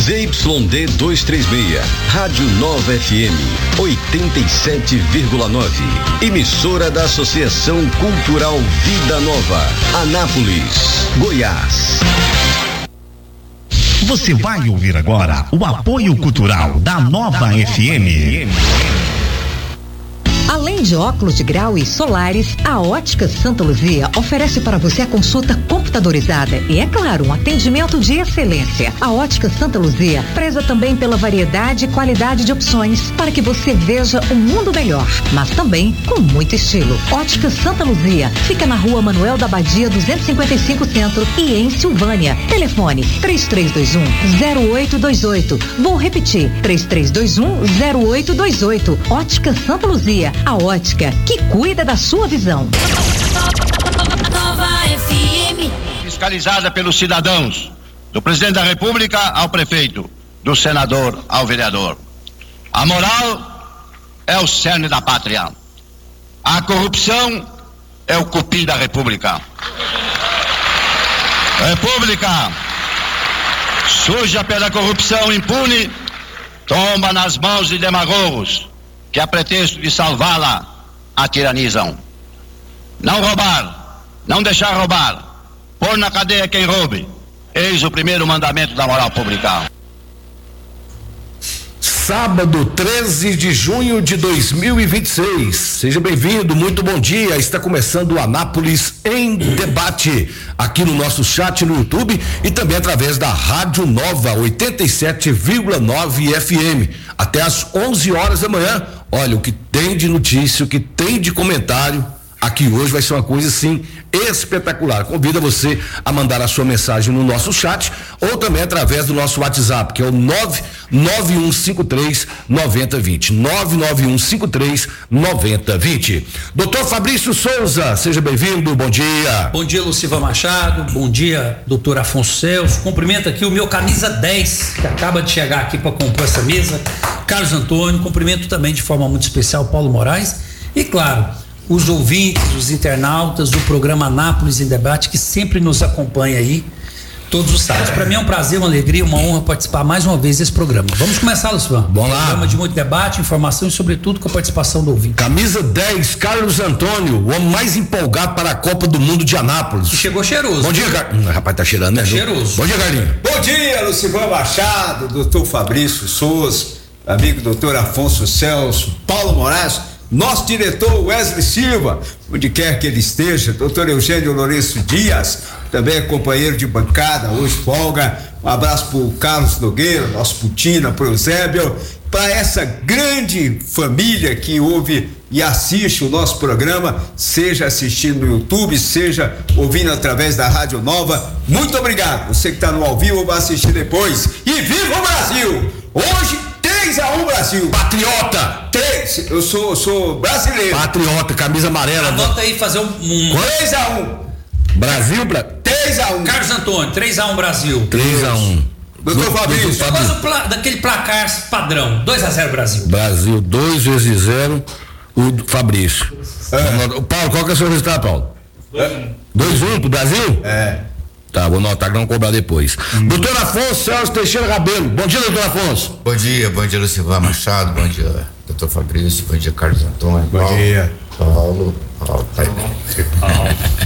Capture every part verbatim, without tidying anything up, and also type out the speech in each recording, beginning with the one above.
Z Y D duzentos e trinta e seis, Rádio Nova F M, oitenta e sete vírgula nove. Emissora da Associação Cultural Vida Nova, Anápolis, Goiás. Você vai ouvir agora o apoio cultural da Nova F M. Além de óculos de grau e solares, a Ótica Santa Luzia oferece para você a consulta computadorizada e, é claro, um atendimento de excelência. A Ótica Santa Luzia preza também pela variedade e qualidade de opções para que você veja o mundo melhor, mas também com muito estilo. Ótica Santa Luzia fica na Rua Manuel da Badia duzentos e cinquenta e cinco Centro e em Silvânia. Telefone três três dois um, zero oito dois oito. Vou repetir, três três dois um, zero oito dois oito. Ótica Santa Luzia, a ótica que cuida da sua visão. Nova F M. Fiscalizada pelos cidadãos, do presidente da República ao prefeito, do senador ao vereador. A moral é o cerne da pátria. A corrupção é o cupim da República. República suja pela corrupção impune, tomba nas mãos de demagogos que, a pretexto de salvá-la, a tiranizam. Não roubar, não deixar roubar, pôr na cadeia quem roube, eis o primeiro mandamento da moral pública. Sábado, treze de junho de dois mil e vinte e seis. Seja bem-vindo, muito bom dia. Está começando o Anápolis em Debate, aqui no nosso chat no YouTube e também através da Rádio Nova oitenta e sete vírgula nove F M. Até às onze horas da manhã. Olha, o que tem de notícia, o que tem de comentário aqui hoje vai ser uma coisa assim espetacular. Convido você a mandar a sua mensagem no nosso chat ou também através do nosso WhatsApp, que é o nove nove um cinco três nove zero dois zero, nove nove um cinco três nove zero dois zero. Doutor Fabrício Souza, seja bem-vindo, bom dia. Bom dia, Luciva Machado, bom dia, doutor Afonso Celso. Cumprimento aqui o meu camisa dez, que acaba de chegar aqui para compor essa mesa, Carlos Antônio. Cumprimento também de forma muito especial Paulo Moraes e, claro, os ouvintes, os internautas do programa Anápolis em Debate, que sempre nos acompanha aí todos os sábados. Para mim é um prazer, uma alegria, uma honra participar mais uma vez desse programa. Vamos começar, Luciano. Vamos lá. Programa de muito debate, informação e sobretudo com a participação do ouvinte. Camisa dez, Carlos Antônio, o homem mais empolgado para a Copa do Mundo de Anápolis. E chegou cheiroso. Bom dia, Carlos. Rapaz, tá cheirando, né? Tá cheiroso. Bom dia, Carlinhos. Bom dia, Lucivan Machado, doutor Fabrício Souza, amigo doutor Afonso Celso, Paulo Moraes, nosso diretor Wesley Silva, onde quer que ele esteja, doutor Eugênio Lourenço Dias, também é companheiro de bancada, hoje folga. Um abraço pro Carlos Nogueira, nosso Putina, pro Eusébio, para essa grande família que ouve e assiste o nosso programa, seja assistindo no YouTube, seja ouvindo através da Rádio Nova. Muito obrigado. Você que está no ao vivo vai assistir depois. E viva o Brasil! Hoje três a um Brasil. Patriota. três, eu sou, eu sou brasileiro. Patriota, camisa amarela. Anota aí, fazer um, um... três a um. Brasil pra três a um. Carlos Antônio, três a um Brasil. três a um. Doutor Fabrício. Faz o pla... daquele placar padrão, dois a zero Brasil. Brasil, dois vezes zero, o Fabrício. É. Paulo, qual que é o seu resultado, Paulo? dois a um pro Brasil? É. Tá, vou notar que não cobrar depois. Hum. Doutor Afonso Celso Teixeira Rabelo. Bom dia, doutor Afonso. Bom dia, bom dia, Lucivan Machado. Bom dia, doutor Fabrício. Bom dia, Carlos Antônio. Bom Paulo, dia. Paulo. Paulo. Paulo.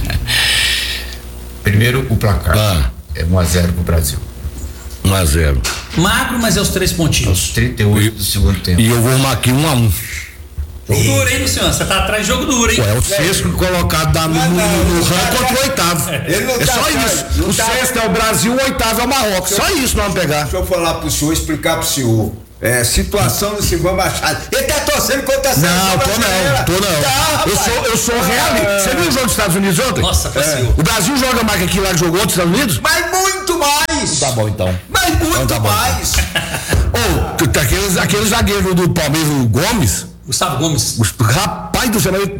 Primeiro, o placar. Ah. É um a zero pro Brasil. um a zero. Magro, mas é os três pontinhos. Aos trinta e oito do segundo tempo. E eu vou arrumar aqui um a um. Duro, hein, Luciano? Você tá atrás de jogo duro, hein? Ué, é o sexto colocado da, no, no, no ranking contra o oitavo. Ele não é tá só atrás, isso. não O tá... sexto é o Brasil, o oitavo é o Marrocos. Só isso nós vamos pegar. Deixa eu falar pro senhor, explicar pro senhor. É, situação do Silvão Machado. Ele tá torcendo contra a seleção Não, tô não, tô não. Tá, eu sou, eu sou realista. É. Você viu o jogo dos Estados Unidos ontem? Nossa, passeou. O Brasil joga mais que aquilo lá que jogou dos Estados Unidos? Mas muito mais! Tá bom então. Mas muito então, tá bom, mais! Ô, oh, aquele, aquele zagueiro do Palmeiras, o Gomes. Gustavo Gomes. Rapaz do céu,